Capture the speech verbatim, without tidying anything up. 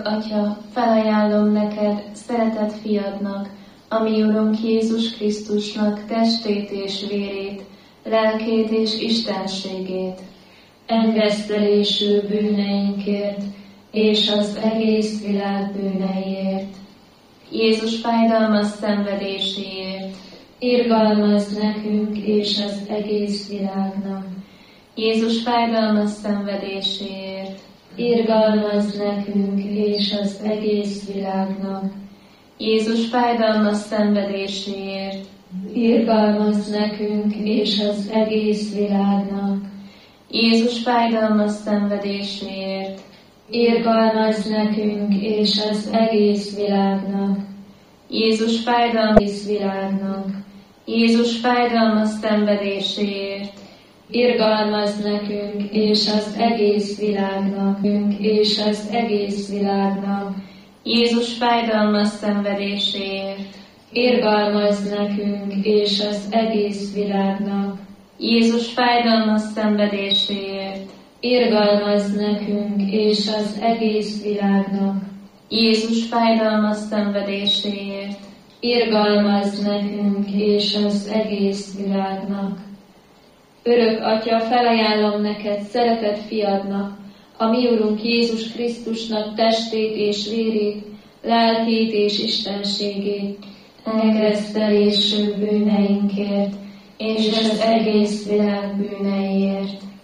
Atya, felajánlom neked, szeretett fiadnak, a mi Urunk Jézus Krisztusnak testét és vérét, lelkét és istenségét, engesztelésű bűneinkért, és az egész világ bűneiért. Jézus fájdalmas szenvedéséért, irgalmazz nekünk és az egész világnak. Jézus fájdalmas szenvedéséért, irgalmazz nekünk és az egész világnak. Jézus fájdalmas szenvedéséért, irgalmazz nekünk és az egész világnak. Jézus fájdalmas szenvedéséért, irgalmazz nekünk és az egész világnak. Jézus fájdalmas világnak. Jézus fájdalmas szenvedéséért, irgalmazz nekünk és az egész világnak, és az egész világnak. Jézus fájdalmas szenvedéséért, irgalmazz nekünk és az egész világnak. Jézus fájdalmas szenvedéséért, irgalmazz nekünk és az egész világnak. Jézus fájdalmas szenvedéséért, irgalmazz nekünk és az egész világnak. Örök Atya, felajánlom neked, szeretett fiadnak, a mi Urunk Jézus Krisztusnak testét és vérét, lelkét és istenségét, engesztelésű bűneinkért, és az egész világ bűneiért.